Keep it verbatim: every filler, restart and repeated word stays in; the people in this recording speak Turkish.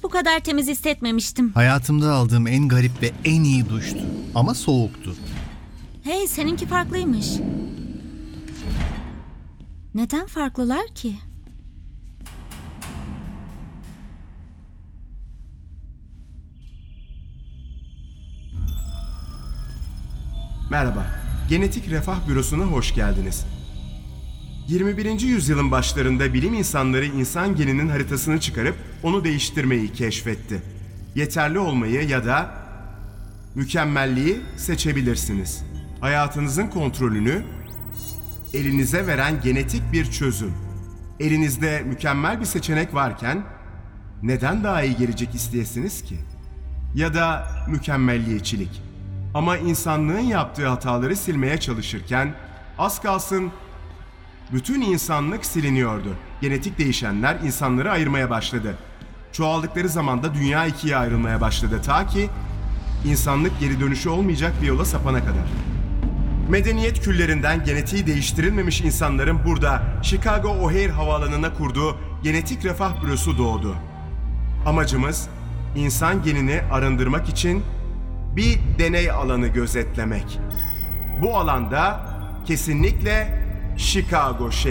bu kadar temiz hissetmemiştim. Hayatımda aldığım en garip ve en iyi duştu. Ama soğuktu. Hey, seninki farklıymış. Neden farklılar ki? Merhaba, Genetik Refah Bürosu'na hoş geldiniz. yirmi birinci yüzyılın başlarında bilim insanları insan geninin haritasını çıkarıp onu değiştirmeyi keşfetti. Yeterli olmayı ya da mükemmelliği seçebilirsiniz. Hayatınızın kontrolünü elinize veren genetik bir çözüm. Elinizde mükemmel bir seçenek varken neden daha iyi gelecek isteyesiniz ki? Ya da mükemmelliyetçilik. Ama insanlığın yaptığı hataları silmeye çalışırken az kalsın bütün insanlık siliniyordu. Genetik değişenler insanları ayırmaya başladı. Çoğaldıkları zaman da dünya ikiye ayrılmaya başladı ta ki insanlık geri dönüşü olmayacak bir yola sapana kadar. Medeniyet küllerinden genetiği değiştirilmemiş insanların burada Chicago O'Hare havaalanına kurduğu Genetik Refah Bürosu doğdu. Amacımız insan genini arındırmak için bir deney alanı gözetlemek. Bu alanda kesinlikle Chicago şehri